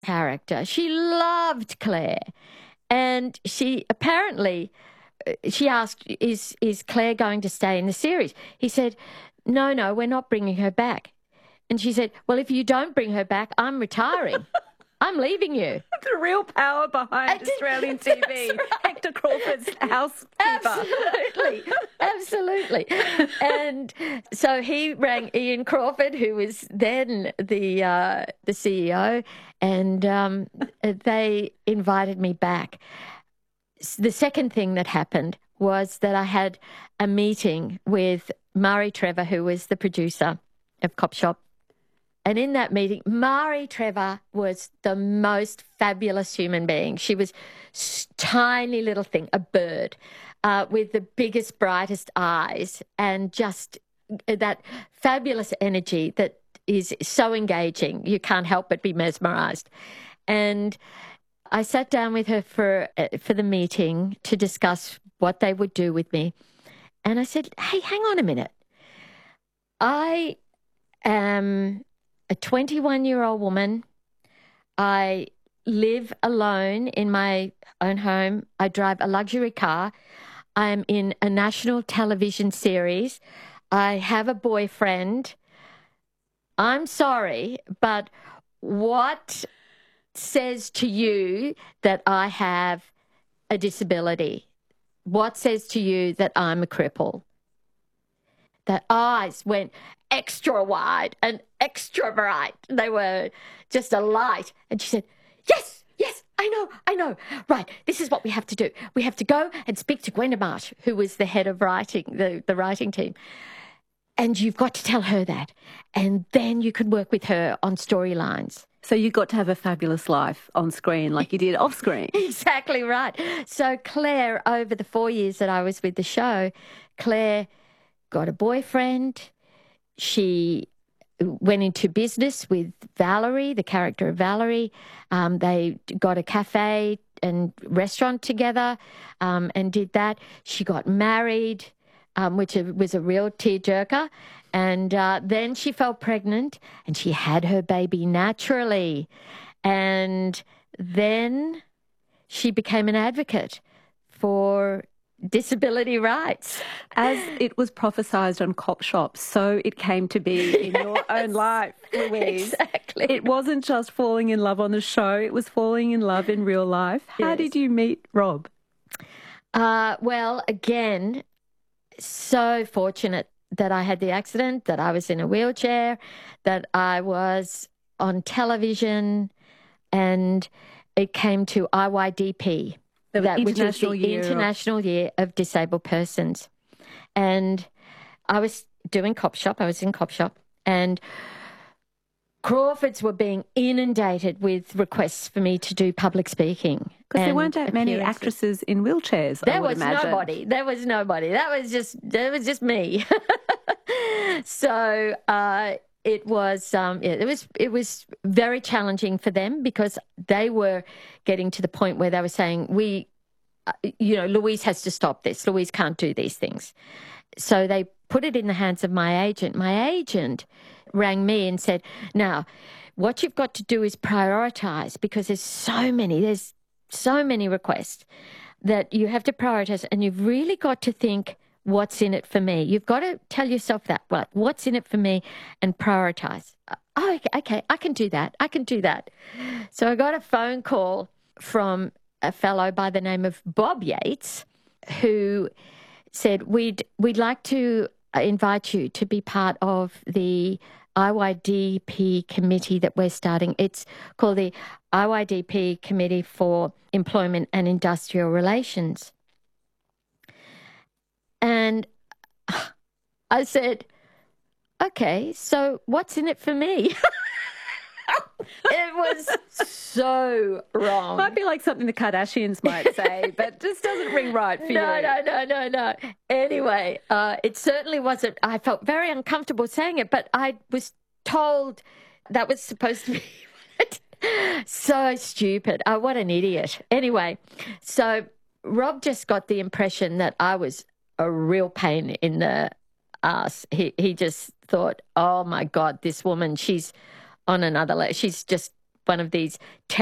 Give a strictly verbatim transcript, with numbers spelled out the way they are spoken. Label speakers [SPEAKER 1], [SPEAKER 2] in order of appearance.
[SPEAKER 1] character. She loved Claire. And she apparently, she asked, is, is Claire going to stay in the series? He said, no, no, we're not bringing her back. And she said, well, if you don't bring her back, I'm retiring. I'm leaving you.
[SPEAKER 2] The real power behind Australian T V. Right. Hector Crawford's housekeeper.
[SPEAKER 1] Absolutely. Absolutely. And so he rang Ian Crawford, who was then the uh, the C E O, and um, they invited me back. The second thing that happened was that I had a meeting with Mari Trevor, who was the producer of Cop Shop. And in that meeting, Mari Trevor was the most fabulous human being. She was a tiny little thing, a bird, uh, with the biggest, brightest eyes and just that fabulous energy that is so engaging. You can't help but be mesmerised. And I sat down with her for for the meeting to discuss what they would do with me. And I said, hey, hang on a minute. I am a twenty-one-year-old woman. I live alone in my own home. I drive a luxury car. I'm in a national television series. I have a boyfriend. I'm sorry, but what says to you that I have a disability? What says to you that I'm a cripple? The eyes went extra wide and extra bright. They were just a light. And she said, yes, yes, I know, I know. Right, this is what we have to do. We have to go and speak to Gwenda Marsh, who was the head of writing, the, the writing team. And you've got to tell her that. And then you could work with her on storylines.
[SPEAKER 2] So you got to have a fabulous life on screen like you did off screen.
[SPEAKER 1] Exactly right. So Claire, over the four years that I was with the show, Claire got a boyfriend. She went into business with Valerie, the character of Valerie. Um, they got a cafe and restaurant together um, and did that. She got married, um, which was a real tearjerker. And uh, then she fell pregnant and she had her baby naturally. And then she became an advocate for disability rights.
[SPEAKER 2] As it was prophesied on Cop Shop, so it came to be in your yes, own life, Louise.
[SPEAKER 1] Exactly.
[SPEAKER 2] It wasn't just falling in love on the show, it was falling in love in real life. How
[SPEAKER 1] yes.
[SPEAKER 2] did you meet Rob?
[SPEAKER 1] Uh, well, again, so fortunate that I had the accident, that I was in a wheelchair, that I was on television, and it came to I Y D P.
[SPEAKER 2] The
[SPEAKER 1] that which is the
[SPEAKER 2] year
[SPEAKER 1] International
[SPEAKER 2] of...
[SPEAKER 1] Year of Disabled Persons. And I was doing Cop Shop. I was in Cop Shop. And Crawfords were being inundated with requests for me to do public speaking.
[SPEAKER 2] Because there weren't that many actresses in wheelchairs,
[SPEAKER 1] There
[SPEAKER 2] I would
[SPEAKER 1] was
[SPEAKER 2] imagine.
[SPEAKER 1] nobody. There was nobody. That was just, that was just me. so... Uh, It was um, it was it was very challenging for them because they were getting to the point where they were saying, we, uh, you know, Louise has to stop this. Louise can't do these things. So they put it in the hands of my agent. My agent rang me and said, now, what you've got to do is prioritise because there's so many, there's so many requests that you have to prioritise, and you've really got to think, what's in it for me? You've got to tell yourself that, well, what's in it for me, and prioritise. Oh, okay, okay, I can do that. I can do that. So I got a phone call from a fellow by the name of Bob Yates, who said, we'd, we'd like to invite you to be part of the I Y D P committee that we're starting. It's called the I Y D P Committee for Employment and Industrial Relations. And I said, okay, so what's in it for me? It was so wrong.
[SPEAKER 2] Might be like something the Kardashians might say, but just doesn't ring right for
[SPEAKER 1] no,
[SPEAKER 2] you.
[SPEAKER 1] No, no, no, no. Anyway, uh, it certainly wasn't. I felt very uncomfortable saying it, but I was told that was supposed to be so stupid. Oh, what an idiot. Anyway, so Rob just got the impression that I was a real pain in the ass. He he just thought, oh my God, this woman, she's on another level. She's just one of these